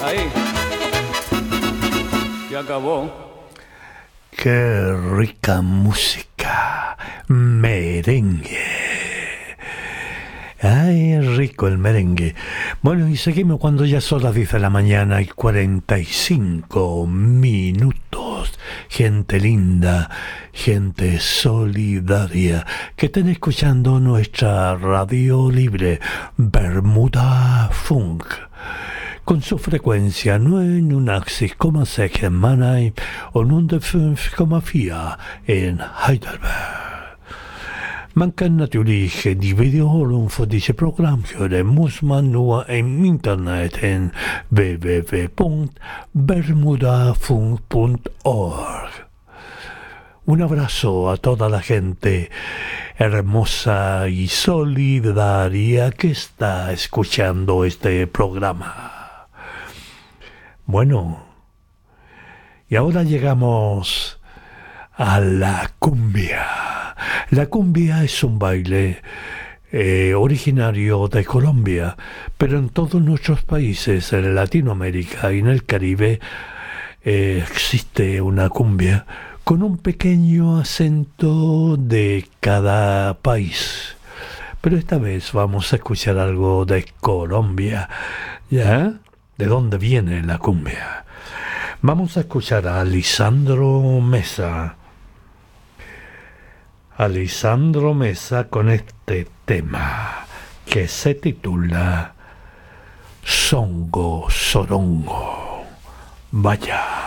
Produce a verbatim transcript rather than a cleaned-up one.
ahí. Se acabó. Qué rica música, merengue. Ay, es rico el merengue. Bueno, y seguimos cuando ya son las diez de la mañana y cuarenta y cinco minutos. Gente linda, gente solidaria, que estén escuchando nuestra radio libre, Bermuda Funk, con su frequenza neunundachtzig komma sex en Mannheim und hundertfünf komma vier in Heidelberg. Man kann natürlich die Wiederholung von diesem Programm hören, muss man nur im Internet in w w w punto bermudafunk punto org. Un abrazo a toda la gente hermosa y solidaria que está escuchando este programa. Bueno, y ahora llegamos a la cumbia. La cumbia es un baile eh, originario de Colombia, pero en todos nuestros países, en Latinoamérica y en el Caribe, eh, existe una cumbia con un pequeño acento de cada país. Pero esta vez vamos a escuchar algo de Colombia, ¿ya? ¿De dónde viene la cumbia? Vamos a escuchar a Lisandro Mesa. A Lisandro Mesa con este tema que se titula Songo Sorongo. Vaya.